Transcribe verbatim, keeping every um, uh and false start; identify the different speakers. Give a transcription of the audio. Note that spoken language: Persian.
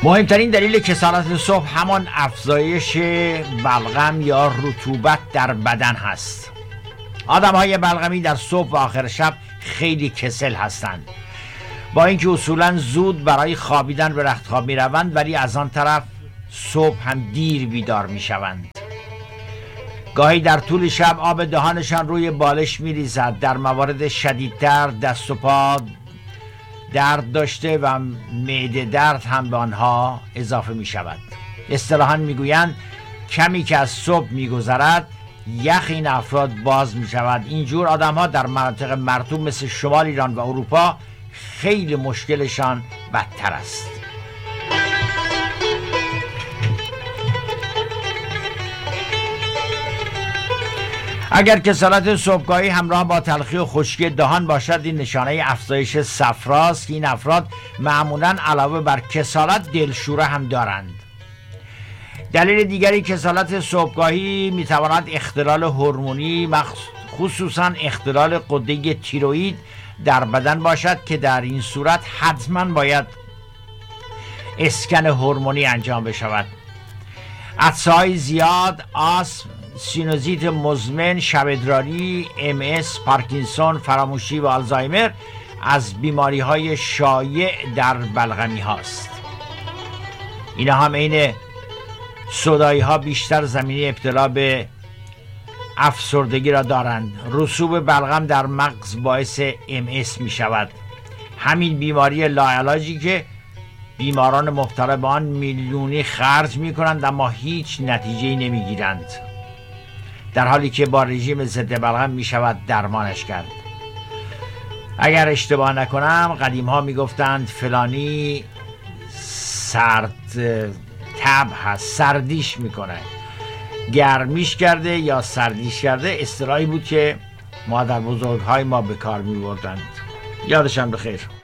Speaker 1: مهمترین دلیل کسالت صبح همان افزایش بلغم یا رطوبت در بدن هست. آدم های بلغمی در صبح و آخر شب خیلی کسل هستند، با اینکه اصولا زود برای خوابیدن به رخت خواب می روند، ولی از آن طرف صبح هم دیر بیدار می شوند. گاهی در طول شب آب دهانشان روی بالش می ریزد. در موارد شدیدتر دست و پا درد داشته و معده درد هم به آنها اضافه می شود. اصطلاحاً می گویند کمی که از صبح می گذرد یخ این افراد باز می شود. اینجور آدم ها در مناطق مرطوب مثل شمال ایران و اروپا خیلی مشکلشان بدتر است. اگر کسالت صبحگاهی همراه با تلخی و خشکی دهان باشد، این نشانه افزایش صفراست که این افراد معمولاً علاوه بر کسالت دلشوره هم دارند. دلیل دیگری کسالت صبحگاهی میتواند اختلال هورمونی، خصوصاً اختلال غده تیروئید در بدن باشد که در این صورت حتماً باید اسکن هورمونی انجام بشود. عطسه‌های زیاد، آسم، سینوزیت مزمن، شب‌ادراری، ام اس، پارکینسون، فراموشی و آلزایمر از بیماری های شایع در بلغمی هاست. اینا هم عین سودایی ها بیشتر زمینه ابتلا به افسردگی را دارند. رسوب بلغم در مغز باعث ام اس می شود. همین بیماری لاعلاجی که بیماران مبتلا به آن میلیونی خرج می کنند اما هیچ نتیجه‌ای نمی گیرند، در حالی که با رژیم ضد بلغم می شود درمانش کرد. اگر اشتباه نکنم قدیم ها می گفتند فلانی سرد تب هست، سردیش میکنه، گرمیش کرده یا سردیش کرده. اصطلاحی بود که مادر بزرگ های ما به کار می بردند. یادشان بخیر.